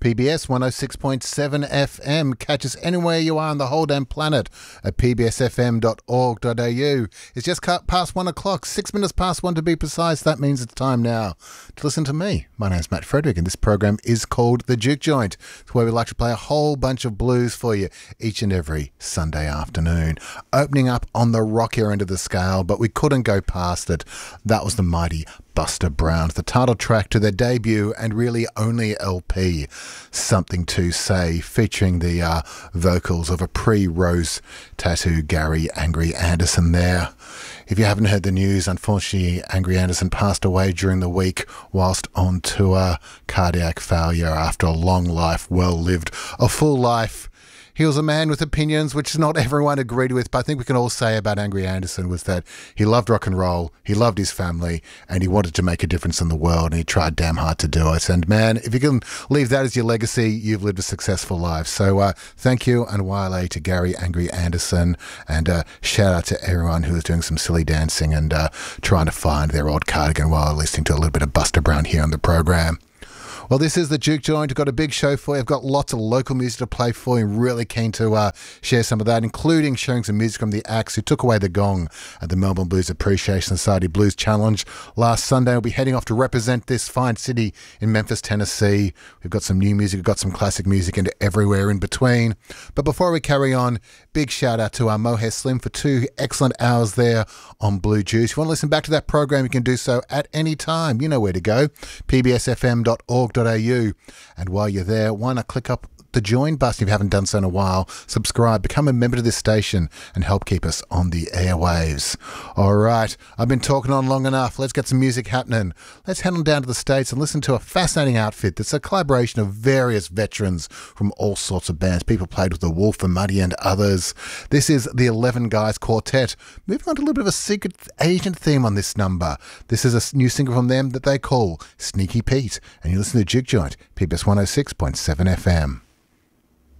PBS 106.7 FM. Catch us anywhere you are on the whole damn planet at pbsfm.org.au. It's just past 1 o'clock, 6 minutes past 1 to be precise. That means it's time now to listen to me. My name's Matt Frederick, and this program is called The Juke Joint. It's where we like to play a whole bunch of blues for you each and every Sunday afternoon. Opening up on the rockier end of the scale, but we couldn't go past it. That was the mighty Buster Browns, the title track to their debut and really only LP, Something to Say, featuring the vocals of a pre-Rose Tattoo Gary Angry Anderson there. If you haven't heard the news, unfortunately, Angry Anderson passed away during the week whilst on tour, cardiac failure after a long life, well lived, a full life. He was a man with opinions which not everyone agreed with, but I think we can all say about Angry Anderson was that he loved rock and roll, he loved his family, and he wanted to make a difference in the world, and he tried damn hard to do it. And man, if you can leave that as your legacy, you've lived a successful life. So thank you and wale to Gary Angry Anderson, and shout out to everyone who was doing some silly dancing and trying to find their old cardigan while listening to a little bit of Buster Brown here on the program. Well, this is the Juke Joint. I've got a big show for you. I've got lots of local music to play for you. I'm really keen to share some of that, including sharing some music from the acts who took away the gong at the Melbourne Blues Appreciation Society Blues Challenge last Sunday. We'll be heading off to represent this fine city in Memphis, Tennessee. We've got some new music, we've got some classic music, and everywhere in between. But before we carry on, big shout out to our Mohair Slim for 2 excellent hours there on Blue Juice. If you want to listen back to that program, you can do so at any time. You know where to go, pbsfm.org.au. And while you're there, why not click up the join button if you haven't done so in a while. Subscribe, become a member to this station, and help keep us on the airwaves. All right, I've been talking on long enough. Let's get some music happening. Let's head on down to the States and listen to a fascinating outfit that's a collaboration of various veterans from all sorts of bands. People played with The Wolf and Muddy and others. This is the 11 Guys Quartet. Moving on to a little bit of a secret Asian theme on this number. This is a new single from them that they call Sneaky Pete. And you listen to Juke Joint, PBS 106.7 FM.